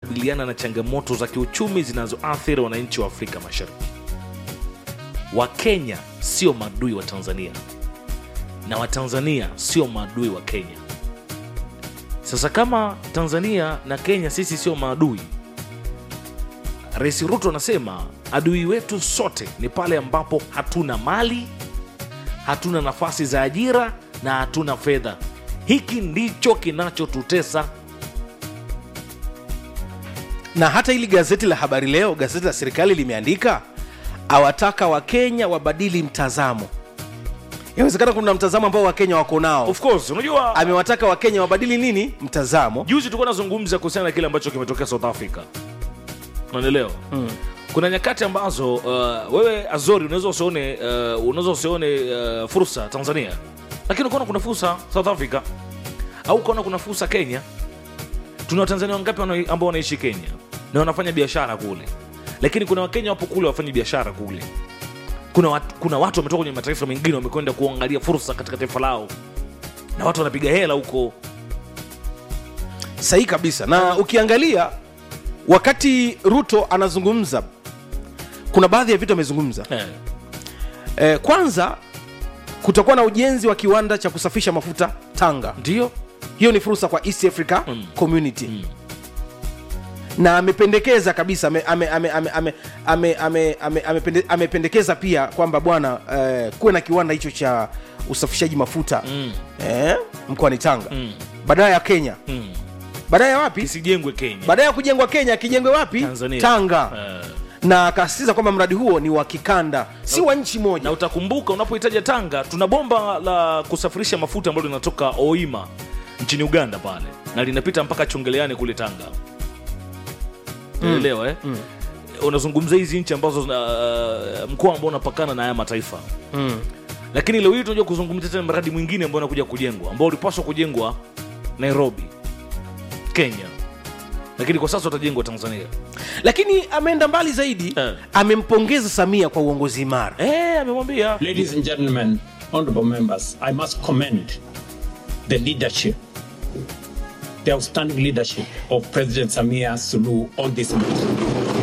kukabiliana na changamoto za kiuchumi zinazoathiri wananchi wa Afrika Mashariki. Wakenya sio maadui wa Tanzania na Watanzania sio maadui wa Kenya. Sasa kama Tanzania na Kenya sisi sio maadui, Rais Ruto anasema adui wetu sote ni pale ambapo hatuna mali, hatuna nafasi za ajira na hatuna fedha. Hiki ndicho kinachotutesa. Na hata ili gazeti la Habari Leo, gazeti la serikali, limeandika awataka Wakenya wabadili mtazamo. Inawezekana kuna mtazamo ambao Wakenya wako nao. Of course, unajua amewataka Wakenya wabadili nini? Mtazamo. Juzi tulikuwa nazungumza kuhusiana na kile ambacho kimetokea South Africa. Unaelewa? Kuna nyakati ambazo wewe Azori unaweza usione fursa Tanzania, lakini ukaona kuna fursa South Africa, au ukaona kuna fursa Kenya. Tuna Watanzania wangapi ambao wanaishi Kenya na wanafanya biashara kule, lakini kuna Wakenya wapo kule wafanya biashara kule. Kuna watu wametoka kwenye mataifa mengine wamekwenda kuangalia fursa katika taifa lao, na watu wanapiga hela huko. Sahihi kabisa. Na ukiangalia wakati Ruto anazungumza, kuna baadhi ya vitu amezungumza. Kwanza kutakuwa na ujenzi wa kiwanda cha kusafisha mafuta Tanga. Ndio. Hiyo ni fursa kwa East Africa Community. Na amependekeza kabisa, amependekeza pia kwamba bwana kuwe na kiwanda hicho cha usafishaji mafuta mkoani Tanga. Baadaye ya Kenya. Baadaye wapi? Kisijengwe Kenya. Baadaye ya kujengwa Kenya, kijengwe wapi? Tanzania. Tanga. Na akasisitiza kwamba mradi huo ni wa kikanda, si wa nchi moja. Na utakumbuka unapohitaji Tanga, tuna bomba la kusafirisha mafuta ambalo linatoka Oima nchini Uganda pale, na linapita mpaka Chongeleani kule Tanga. Unaelewa unazungumza hizi nchi ambazo mkoa ambao unapakana na haya mataifa. Lakini leo hii tunajua kuzungumzia tena mradi mwingine ambao unakuja kujengwa, ambao ulipaswa kujengwa Nairobi, Kenya, lakini kwa sasa utajengwa Tanzania. Lakini ameenda mbali zaidi, amempongeza Samia kwa uongozi imara. Amemwambia, ladies and gentlemen, honorable members, I must commend the leadership, the outstanding leadership of President Samia Suluhu on this matter.